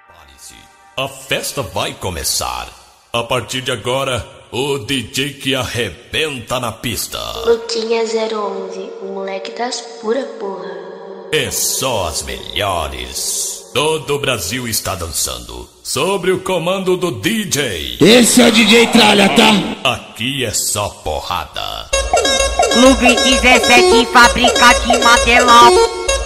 Prepare-se, a festa vai começar. A partir de agora, o DJ que arrebenta na pista. Luquinha 011, o moleque das pura porra. É só as melhores. Todo o Brasil está dançando sobre o comando do DJ. Esse é o DJ Tralha, tá? Aqui é só porrada. Clube 17, fábrica de material.